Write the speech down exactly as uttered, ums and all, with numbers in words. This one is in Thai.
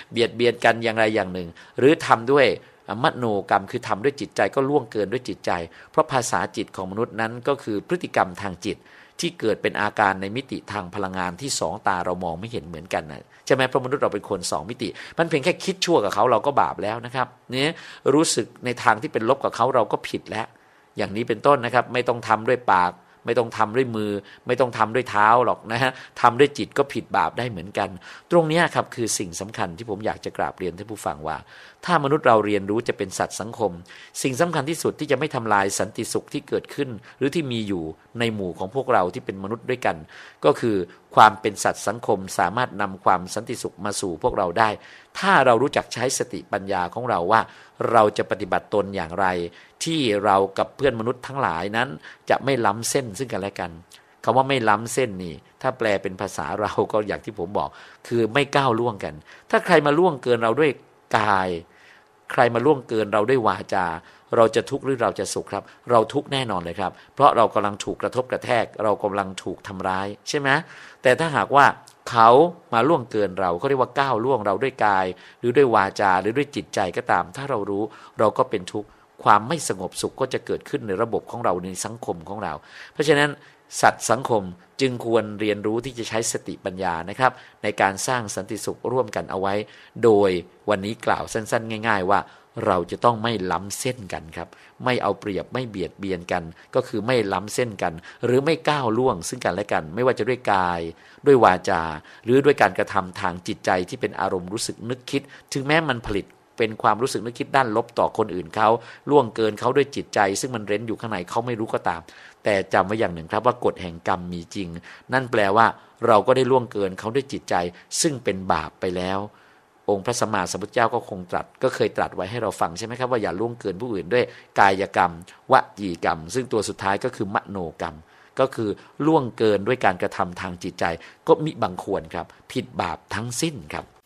เบียดเบียนกันอย่างไรอย่างหนึ่งหรือทำด้วยมโนกรรมคือทำด้วยจิตใจก็ล่วงเกินด้วยจิตใจเพราะภาษาจิตของมนุษย์นั้นก็คือพฤติกรรมทางจิตที่เกิดเป็นอาการในมิติทางพลังงานที่สองตาเรามองไม่เห็นเหมือนกันนะใช่ไหมเพราะมนุษย์เราเป็นคนสองมิติมันเพียงแค่คิดชั่วกับเขาเราก็บาปแล้วนะครับเนี่ยรู้สึกในทางที่เป็นลบกับเขาเราก็ผิดแล้วอย่างนี้เป็นต้นนะครับไม่ต้องทำด้วยปากไม่ต้องทำด้วยมือไม่ต้องทำด้วยเท้าหรอกนะฮะทำด้วยจิตก็ผิดบาปได้เหมือนกันตรงนี้ครับคือสิ่งสำคัญที่ผมอยากจะกราบเรียนท่านผู้ฟังว่าถ้ามนุษย์เราเรียนรู้จะเป็นสัตว์สังคมสิ่งสำคัญที่สุดที่จะไม่ทำลายสันติสุขที่เกิดขึ้นหรือที่มีอยู่ในหมู่ของพวกเราที่เป็นมนุษย์ด้วยกันก็คือความเป็นสัตว์สังคมสามารถนำความสันติสุขมาสู่พวกเราได้ถ้าเรารู้จักใช้สติปัญญาของเราว่าเราจะปฏิบัติตนอย่างไรที่เรากับเพื่อนมนุษย์ทั้งหลายนั้นจะไม่ล้ำเส้นซึ่งกันและกันคำว่าไม่ล้ำเส้นนี่ถ้าแปลเป็นภาษาเราก็อย่างที่ผมบอกคือไม่ก้าวล่วงกันถ้าใครมาล่วงเกินเราด้วยกายใครมาล่วงเกินเราด้วยวาจาเราจะทุกข์หรือเราจะสุขครับเราทุกข์แน่นอนเลยครับเพราะเรากำลังถูกกระทบกระแทกเรากำลังถูกทำร้ายใช่ไหมแต่ถ้าหากว่าเขามาล่วงเกินเราเขาเรียกว่าก้าวล่วงเราด้วยกายหรือด้วยวาจาหรือด้วยจิตใจก็ตามถ้าเรารู้เราก็เป็นทุกข์ความไม่สงบสุขก็จะเกิดขึ้นในระบบของเราในสังคมของเราเพราะฉะนั้นสัตว์สังคมจึงควรเรียนรู้ที่จะใช้สติปัญญานะครับในการสร้างสันติสุขร่วมกันเอาไว้โดยวันนี้กล่าวสั้นๆง่ายๆว่าเราจะต้องไม่ล้ำเส้นกันครับไม่เอาเปรียบไม่เบียดเบียนกันก็คือไม่ล้ำเส้นกันหรือไม่ก้าวล่วงซึ่งกันและกันไม่ว่าจะด้วยกายด้วยวาจาหรือด้วยการกระทำทางจิตใจที่เป็นอารมณ์รู้สึกนึกคิดถึงแม้มันผลิตเป็นความรู้สึกนึกคิดด้านลบต่อคนอื่นเขาล่วงเกินเขาด้วยจิตใจซึ่งมันเร้นอยู่ข้างในเขาไม่รู้ก็ตามแต่จำไว้อย่างหนึ่งครับว่ากฎแห่งกรรมมีจริงนั่นแปลว่าเราก็ได้ล่วงเกินเขาด้วยจิตใจซึ่งเป็นบาปไปแล้วองค์พระสัมมาสัมพุทธเจ้าก็คงตรัสก็เคยตรัสไว้ให้เราฟังใช่ไหมครับว่าอย่าล่วงเกินผู้อื่นด้วยกายกรรมวจีกรรมซึ่งตัวสุดท้ายก็คือมโนกรรมก็คือล่วงเกินด้วยการกระทำทางจิตใจก็มิบังควรครับผิดบาปทั้งสิ้นครับ